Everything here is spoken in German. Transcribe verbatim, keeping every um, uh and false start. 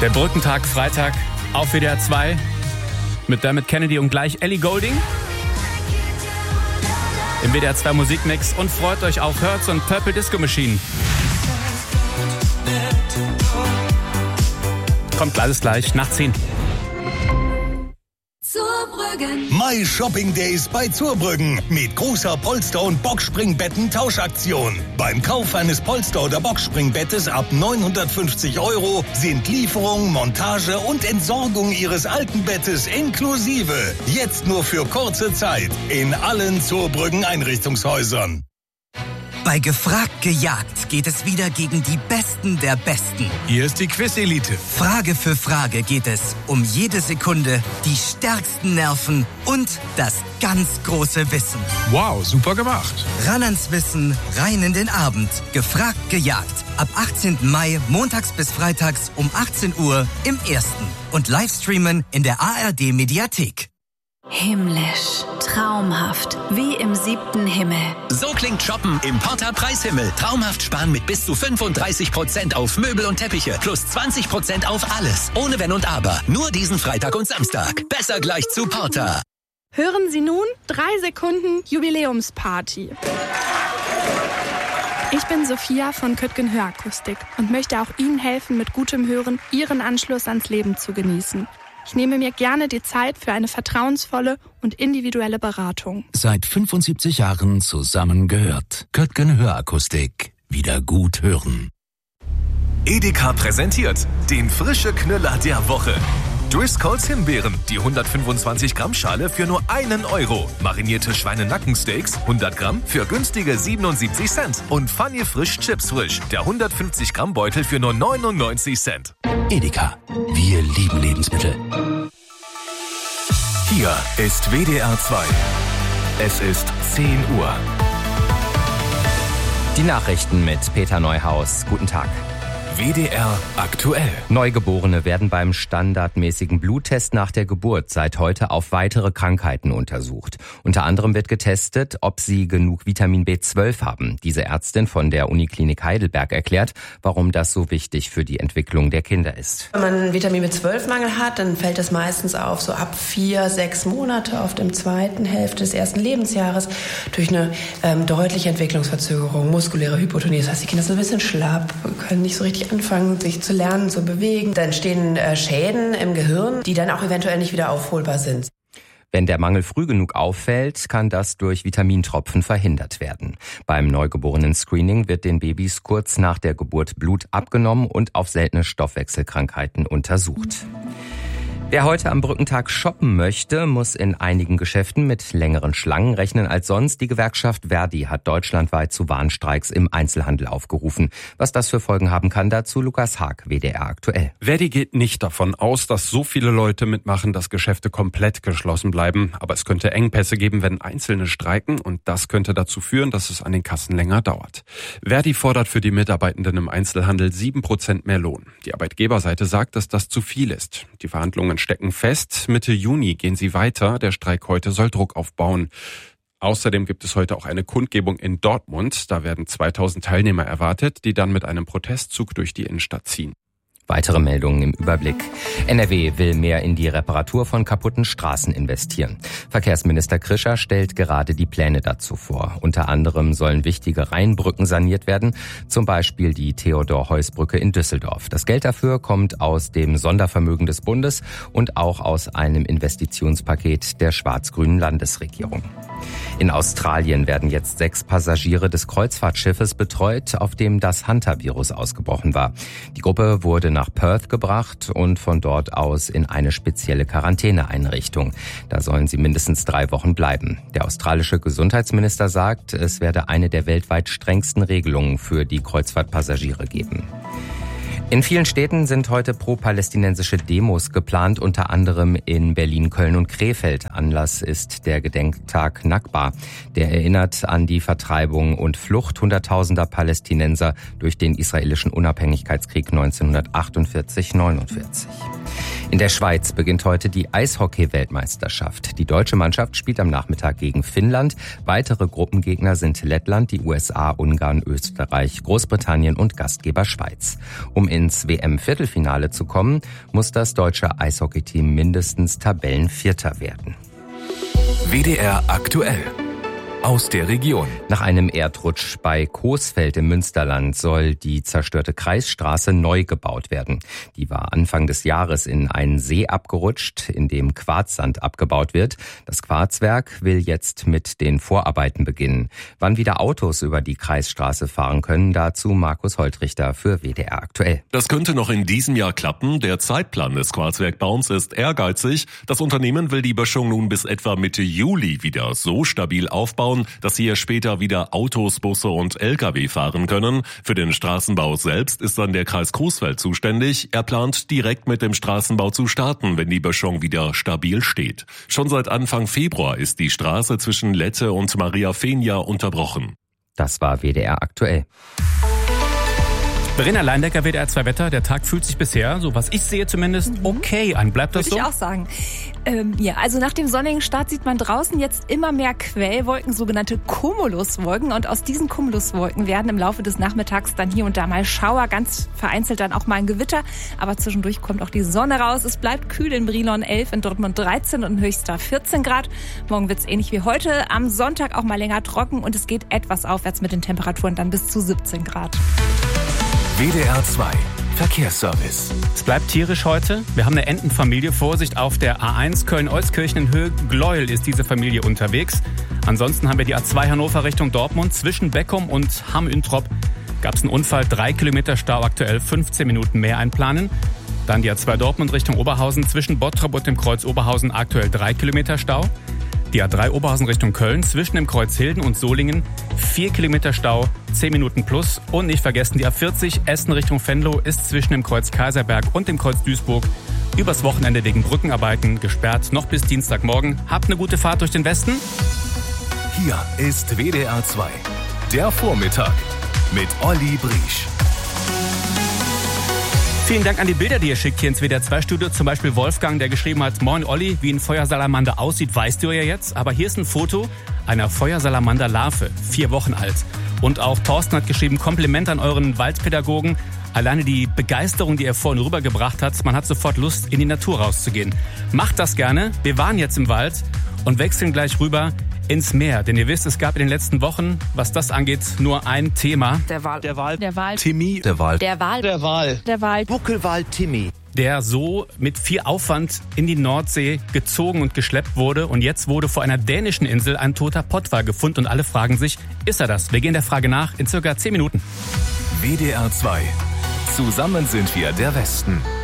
Der Brückentag, Freitag, auf W D R zwei mit Dermot Kennedy und gleich Ellie Goulding im W D R zwei Musikmix und freut euch auf Hertz und Purple Disco Machine. Kommt alles gleich nach zehn. My Shopping Days bei Zurbrüggen mit großer Polster- und Boxspringbetten-Tauschaktion. Beim Kauf eines Polster- oder Boxspringbettes ab neunhundertfünfzig Euro sind Lieferung, Montage und Entsorgung Ihres alten Bettes inklusive. Jetzt nur für kurze Zeit in allen Zurbrüggen Einrichtungshäusern. Bei Gefragt gejagt geht es wieder gegen die Besten der Besten. Hier ist die Quiz-Elite. Frage für Frage geht es um jede Sekunde, die stärksten Nerven und das ganz große Wissen. Wow, super gemacht. Ran ans Wissen, rein in den Abend. Gefragt gejagt. Ab achtzehnten Mai, montags bis freitags um achtzehn Uhr im Ersten. Und Livestreamen in der A R D-Mediathek. Himmlisch, traumhaft, wie im siebten Himmel. So klingt Shoppen im Porta Preishimmel. Traumhaft sparen mit bis zu fünfunddreißig Prozent auf Möbel und Teppiche. Plus zwanzig Prozent auf alles. Ohne Wenn und Aber. Nur diesen Freitag und Samstag. Besser gleich zu Porta. Hören Sie nun drei Sekunden Jubiläumsparty. Ich bin Sophia von Köttgen Hörakustik und möchte auch Ihnen helfen, mit gutem Hören Ihren Anschluss ans Leben zu genießen. Ich nehme mir gerne die Zeit für eine vertrauensvolle und individuelle Beratung. Seit fünfundsiebzig Jahren zusammengehört. Köttgen Hörakustik. Wieder gut hören. Edeka präsentiert den frische Knüller der Woche. Driscolls Himbeeren, die hundertfünfundzwanzig Gramm Schale für nur einen Euro. Marinierte Schweinenackensteaks, hundert Gramm für günstige siebenundsiebzig Cent. Und Funny Frisch Chips Frisch, der hundertfünfzig Gramm Beutel für nur neunundneunzig Cent. Edeka. Wir lieben Lebensmittel. Hier ist W D R zwei. Es ist zehn Uhr. Die Nachrichten mit Peter Neuhaus. Guten Tag. W D R aktuell. Neugeborene werden beim standardmäßigen Bluttest nach der Geburt seit heute auf weitere Krankheiten untersucht. Unter anderem wird getestet, ob sie genug Vitamin B zwölf haben. Diese Ärztin von der Uniklinik Heidelberg erklärt, warum das so wichtig für die Entwicklung der Kinder ist. Wenn man einen Vitamin B zwölf Mangel hat, dann fällt das meistens auf so ab vier, sechs Monate auf der zweiten Hälfte des ersten Lebensjahres durch eine ähm, deutliche Entwicklungsverzögerung, muskuläre Hypotonie. Das heißt, die Kinder sind ein bisschen schlapp, können nicht so richtig anfangen, sich zu lernen, zu bewegen. Dann entstehen äh, Schäden im Gehirn, die dann auch eventuell nicht wieder aufholbar sind. Wenn der Mangel früh genug auffällt, kann das durch Vitamintropfen verhindert werden. Beim Neugeborenen-Screening wird den Babys kurz nach der Geburt Blut abgenommen und auf seltene Stoffwechselkrankheiten untersucht. Wer heute am Brückentag shoppen möchte, muss in einigen Geschäften mit längeren Schlangen rechnen als sonst. Die Gewerkschaft Verdi hat deutschlandweit zu Warnstreiks im Einzelhandel aufgerufen. Was das für Folgen haben kann, dazu Lukas Haag, W D R aktuell. Verdi geht nicht davon aus, dass so viele Leute mitmachen, dass Geschäfte komplett geschlossen bleiben. Aber es könnte Engpässe geben, wenn Einzelne streiken. Und das könnte dazu führen, dass es an den Kassen länger dauert. Verdi fordert für die Mitarbeitenden im Einzelhandel sieben Prozent mehr Lohn. Die Arbeitgeberseite sagt, dass das zu viel ist. Die Verhandlungen stecken fest. Mitte Juni gehen sie weiter. Der Streik heute soll Druck aufbauen. Außerdem gibt es heute auch eine Kundgebung in Dortmund. Da werden zweitausend Teilnehmer erwartet, die dann mit einem Protestzug durch die Innenstadt ziehen. Weitere Meldungen im Überblick. N R W will mehr in die Reparatur von kaputten Straßen investieren. Verkehrsminister Krischer stellt gerade die Pläne dazu vor. Unter anderem sollen wichtige Rheinbrücken saniert werden, zum Beispiel die Theodor-Heuss-Brücke in Düsseldorf. Das Geld dafür kommt aus dem Sondervermögen des Bundes und auch aus einem Investitionspaket der schwarz-grünen Landesregierung. In Australien werden jetzt sechs Passagiere des Kreuzfahrtschiffes betreut, auf dem das Hunter-Virus ausgebrochen war. Die Gruppe wurde nach Perth gebracht und von dort aus in eine spezielle Quarantäneeinrichtung. Da sollen sie mindestens drei Wochen bleiben. Der australische Gesundheitsminister sagt, es werde eine der weltweit strengsten Regelungen für die Kreuzfahrtpassagiere geben. In vielen Städten sind heute pro-palästinensische Demos geplant, unter anderem in Berlin, Köln und Krefeld. Anlass ist der Gedenktag Nakba. Der erinnert an die Vertreibung und Flucht hunderttausender Palästinenser durch den israelischen Unabhängigkeitskrieg neunzehnhundertachtundvierzig neunundvierzig. In der Schweiz beginnt heute die Eishockey-Weltmeisterschaft. Die deutsche Mannschaft spielt am Nachmittag gegen Finnland. Weitere Gruppengegner sind Lettland, die U S A, Ungarn, Österreich, Großbritannien und Gastgeber Schweiz. Um ins W M-Viertelfinale zu kommen, muss das deutsche Eishockeyteam mindestens Tabellenvierter werden. W D R aktuell. Aus der Region. Nach einem Erdrutsch bei Coesfeld im Münsterland soll die zerstörte Kreisstraße neu gebaut werden. Die war Anfang des Jahres in einen See abgerutscht, in dem Quarzsand abgebaut wird. Das Quarzwerk will jetzt mit den Vorarbeiten beginnen. Wann wieder Autos über die Kreisstraße fahren können, dazu Markus Holtrichter für W D R aktuell. Das könnte noch in diesem Jahr klappen. Der Zeitplan des Quarzwerkbauens ist ehrgeizig. Das Unternehmen will die Böschung nun bis etwa Mitte Juli wieder so stabil aufbauen, dass hier später wieder Autos, Busse und L K W fahren können. Für den Straßenbau selbst ist dann der Kreis Coesfeld zuständig. Er plant direkt mit dem Straßenbau zu starten, wenn die Böschung wieder stabil steht. Schon seit Anfang Februar ist die Straße zwischen Lette und Mariafenia unterbrochen. Das war W D R aktuell. Verena Leindecker, W D R zwei Wetter. Der Tag fühlt sich bisher, so was ich sehe zumindest, okay an. Bleibt das so? Würde ich auch sagen. Ähm, ja, also nach dem sonnigen Start sieht man draußen jetzt immer mehr Quellwolken, sogenannte Cumuluswolken. Und aus diesen Cumuluswolken werden im Laufe des Nachmittags dann hier und da mal Schauer, ganz vereinzelt dann auch mal ein Gewitter. Aber zwischendurch kommt auch die Sonne raus. Es bleibt kühl in Brilon elf, in Dortmund dreizehn und in Höchster vierzehn Grad. Morgen wird's ähnlich wie heute. Am Sonntag auch mal länger trocken und es geht etwas aufwärts mit den Temperaturen dann bis zu siebzehn Grad. W D R zwei Verkehrsservice. Es bleibt tierisch heute. Wir haben eine Entenfamilie. Vorsicht auf der A eins Köln-Euskirchen in Höhe Gleuel ist diese Familie unterwegs. Ansonsten haben wir die A zwei Hannover Richtung Dortmund. Zwischen Beckum und Hamm-Üntrop gab es einen Unfall. Drei Kilometer Stau, aktuell fünfzehn Minuten mehr einplanen. Dann die A zwei Dortmund Richtung Oberhausen. Zwischen Bottrop und dem Kreuz Oberhausen aktuell drei Kilometer Stau. Die A drei Oberhausen Richtung Köln, zwischen dem Kreuz Hilden und Solingen, vier Kilometer Stau, zehn Minuten plus. Und nicht vergessen, die A vierzig Essen Richtung Venlo ist zwischen dem Kreuz Kaiserberg und dem Kreuz Duisburg übers Wochenende wegen Brückenarbeiten gesperrt, noch bis Dienstagmorgen. Habt eine gute Fahrt durch den Westen. Hier ist W D R zwei, der Vormittag mit Olli Briesch. Vielen Dank an die Bilder, die ihr schickt hier ins W D R zwei Studio. Zum Beispiel Wolfgang, der geschrieben hat: Moin Olli, wie ein Feuersalamander aussieht, weißt du ja jetzt. Aber hier ist ein Foto einer Feuersalamander-Larve, vier Wochen alt. Und auch Thorsten hat geschrieben: Kompliment an euren Waldpädagogen. Alleine die Begeisterung, die er vorhin rübergebracht hat, man hat sofort Lust, in die Natur rauszugehen. Macht das gerne. Wir waren jetzt im Wald und wechseln gleich rüber ins Meer. Denn ihr wisst, es gab in den letzten Wochen, was das angeht, nur ein Thema. Der Wal. Der Wal. Der Wal. Timmy. Der Wal. Der Wal. Der Wal. Der Wal. Buckelwal Timmy. Der so mit viel Aufwand in die Nordsee gezogen und geschleppt wurde. Und jetzt wurde vor einer dänischen Insel ein toter Pottwal gefunden. Und alle fragen sich, ist er das? Wir gehen der Frage nach in circa zehn Minuten. W D R zwei. Zusammen sind wir der Westen.